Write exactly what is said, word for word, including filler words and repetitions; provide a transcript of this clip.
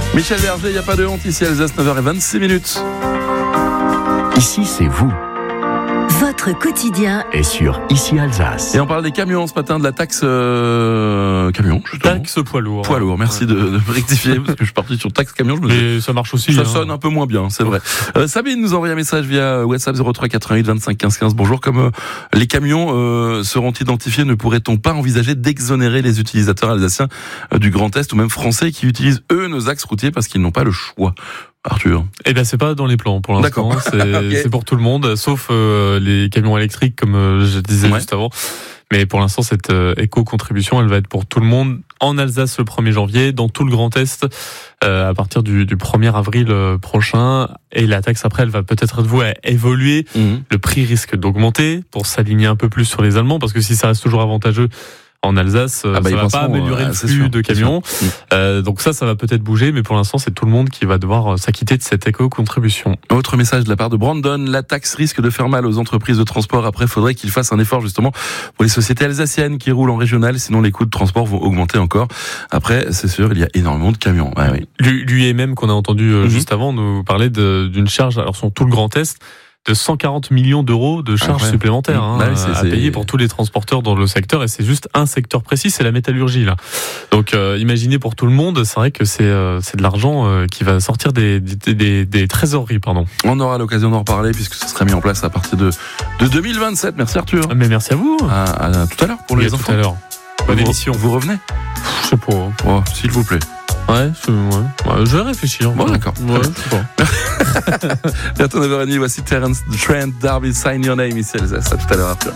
Michel Berger, il n'y a pas de honte ici, Alsace, neuf heures vingt-six minutes. Ici, c'est vous. Votre quotidien Et sur Ici Alsace. Et on parle des camions ce matin, de la taxe euh, camion, justement. Taxe poids lourd. Poids lourd, merci ouais. de, de rectifier, parce que je suis parti sur taxe camion. Je me Mais dis, ça marche aussi. Ça hein. sonne un peu moins bien, c'est vrai. Euh, Sabine nous envoie un message via WhatsApp zéro trois quatre-vingt-huit vingt-cinq quinze quinze. Bonjour, comme euh, les camions euh, seront identifiés, ne pourrait-on pas envisager d'exonérer les utilisateurs alsaciens euh, du Grand Est ou même français qui utilisent eux nos axes routiers parce qu'ils n'ont pas le choix? Arthur. Eh ben c'est pas dans les plans pour l'instant. D'accord. C'est, Okay. c'est pour tout le monde, sauf euh, les camions électriques comme euh, je disais Ouais. juste avant. Mais pour l'instant, cette euh, éco-contribution, elle va être pour tout le monde en Alsace le premier janvier, dans tout le Grand Est euh, à partir du, du premier avril euh, prochain. Et la taxe après, elle va peut-être être vouée à évoluer. Mmh. Le prix risque d'augmenter pour s'aligner un peu plus sur les Allemands, parce que si ça reste toujours avantageux en Alsace, Ah bah, ça va pas améliorer euh, le flux sûr, de camions. Mmh. Euh, donc ça, ça va peut-être bouger, mais pour l'instant, c'est tout le monde qui va devoir s'acquitter de cette éco-contribution. Autre message de la part de Brandon, la taxe risque de faire mal aux entreprises de transport. Après, il faudrait qu'ils fassent un effort justement pour les sociétés alsaciennes qui roulent en régional, sinon les coûts de transport vont augmenter encore. Après, c'est sûr, il y a énormément de camions. Ouais, oui. L'U I M M qu'on a entendu euh, Mm-hmm. juste avant nous parlait de, d'une charge, alors sur tout le Grand Est, de cent quarante millions d'euros de charges Incroyable. supplémentaires hein, Bah oui, c'est, à c'est... payer pour tous les transporteurs dans le secteur, et c'est juste un secteur précis, c'est la métallurgie là. Donc euh, imaginez pour tout le monde, c'est vrai que c'est euh, c'est de l'argent euh, qui va sortir des des, des des trésoreries, pardon. On aura l'occasion d'en reparler puisque ce sera mis en place à partir de de deux mille vingt-sept. Merci Arthur. Mais merci à vous. À, à, à tout à l'heure pour Oui, les à enfants. tout à l'heure. Bonne vous, émission. Vous revenez? Je sais pas. Oh, s'il vous plaît. Ouais, je, ouais. ouais, je vais réfléchir. Bon, d'accord. Ouais, je sais pas. Bientôt neuf heures trente, voici Terence Trent D'Arby, Sign Your Name ici à Alsace. À tout à l'heure Arthur.